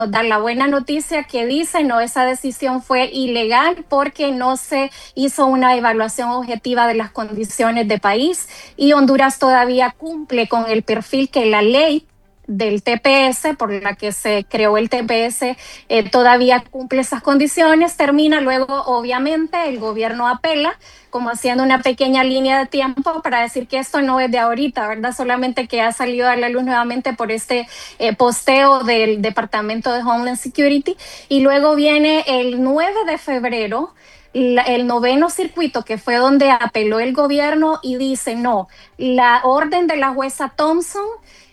dar la buena noticia que dice, no, esa decisión fue ilegal porque no se hizo una evaluación objetiva de las condiciones de país y Honduras todavía cumple con el perfil que la ley del TPS, por la que se creó el TPS, todavía cumple esas condiciones, termina, luego obviamente el gobierno apela, como haciendo una pequeña línea de tiempo para decir que esto no es de ahorita, ¿verdad? Solamente que ha salido a la luz nuevamente por este posteo del Departamento de Homeland Security, y luego viene el 9 de febrero, el noveno circuito, que fue donde apeló el gobierno y dice, no, la orden de la jueza Thompson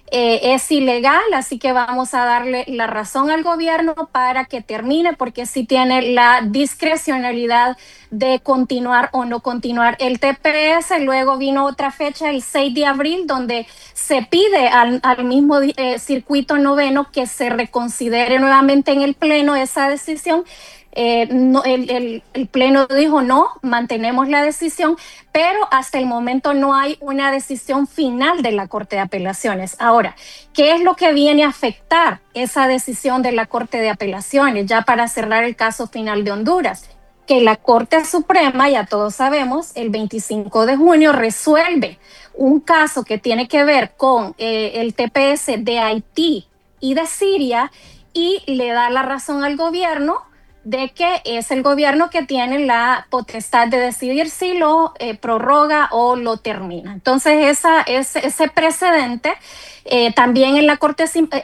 es ilegal, así que vamos a darle la razón al gobierno para que termine, porque sí tiene la discrecionalidad de continuar o no continuar el TPS. Luego vino otra fecha, el 6 de abril, donde se pide al mismo circuito noveno que se reconsidere nuevamente en el Pleno esa decisión. No, el Pleno dijo no, mantenemos la decisión, pero hasta el momento no hay una decisión final de la Corte de Apelaciones. Ahora, ¿qué es lo que viene a afectar esa decisión de la Corte de Apelaciones? Ya para cerrar el caso final de Honduras, que la Corte Suprema, ya todos sabemos, el 25 de junio resuelve un caso que tiene que ver con el TPS de Haití y de Siria, y le da la razón al gobierno de que es el gobierno que tiene la potestad de decidir si lo prorroga o lo termina. Entonces, ese precedente, también en la Corte,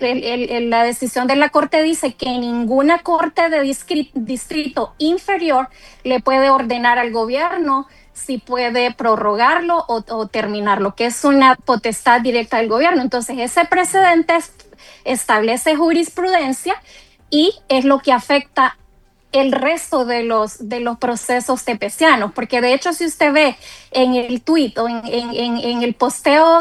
la decisión de la Corte dice que ninguna Corte de distrito inferior le puede ordenar al gobierno si puede prorrogarlo o terminarlo, que es una potestad directa del gobierno. Entonces, ese precedente establece jurisprudencia y es lo que afecta el resto de los procesos tepecianos, porque de hecho si usted ve en el tuit o en el posteo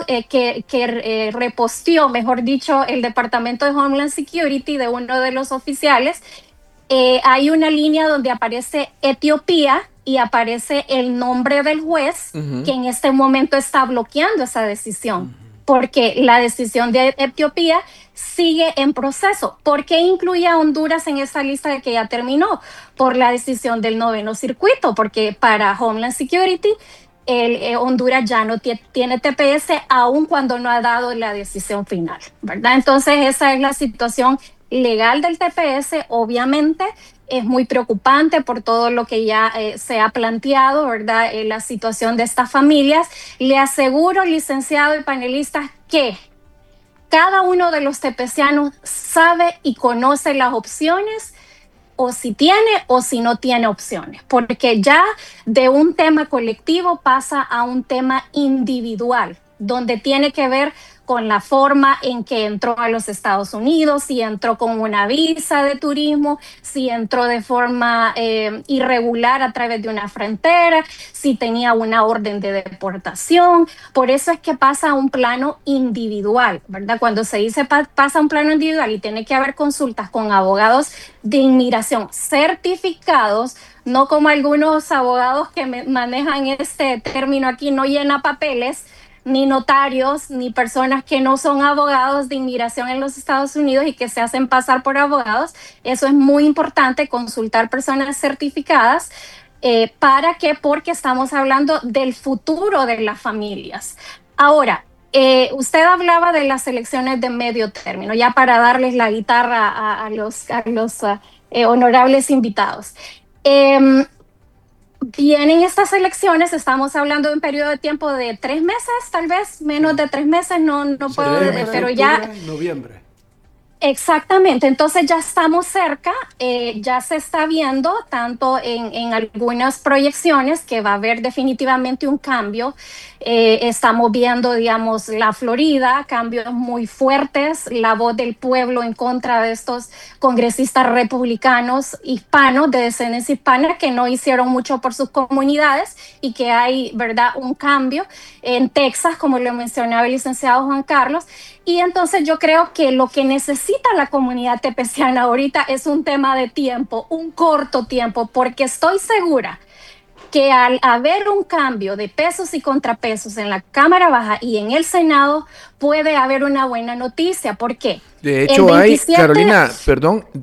que reposteó, mejor dicho, el Departamento de Homeland Security de uno de los oficiales, hay una línea donde aparece Etiopía y aparece el nombre del juez que en este momento está bloqueando esa decisión, porque la decisión de Etiopía sigue en proceso. ¿Por qué incluye a Honduras en esa lista de que ya terminó? Por la decisión del noveno circuito, porque para Homeland Security Honduras ya no tiene TPS aun cuando no ha dado la decisión final, ¿verdad? Entonces esa es la situación legal del TPS. Obviamente es muy preocupante por todo lo que ya se ha planteado, ¿verdad? La situación de estas familias. Le aseguro, licenciado y panelistas, que cada uno de los tepecianos sabe y conoce las opciones, o si tiene o si no tiene opciones, porque ya de un tema colectivo pasa a un tema individual, donde tiene que ver con la forma en que entró a los Estados Unidos, si entró con una visa de turismo, si entró de forma irregular a través de una frontera, si tenía una orden de deportación. Por eso es que pasa a un plano individual, ¿verdad? Cuando se dice pasa a un plano individual y tiene que haber consultas con abogados de inmigración certificados, no como algunos abogados que manejan este término aquí, no llena papeles, ni notarios, ni personas que no son abogados de inmigración en los Estados Unidos y que se hacen pasar por abogados. Eso es muy importante, consultar personas certificadas. ¿Para qué? Porque estamos hablando del futuro de las familias. Ahora, usted hablaba de las elecciones de medio término, ya para darles la guitarra a los honorables invitados. Eh, Vienen estas elecciones, estamos hablando de un periodo de tiempo de 3 meses, tal vez menos de 3 meses, no puedo, Sería entre pero ya. octubre y noviembre. Exactamente, entonces ya estamos cerca, ya se está viendo tanto en algunas proyecciones que va a haber definitivamente un cambio. Estamos viendo, digamos, la Florida, cambios muy fuertes, la voz del pueblo en contra de estos congresistas republicanos hispanos, de descendencia hispana, que no hicieron mucho por sus comunidades y que hay, ¿verdad?, un cambio. En Texas, como lo mencionaba el licenciado Juan Carlos. Y entonces yo creo que lo que necesita la comunidad tepeciana ahorita es un tema de tiempo, un corto tiempo, porque estoy segura que al haber un cambio de pesos y contrapesos en la Cámara Baja y en el Senado, puede haber una buena noticia. ¿Por qué? De El hecho, hay, 27, Carolina, perdón,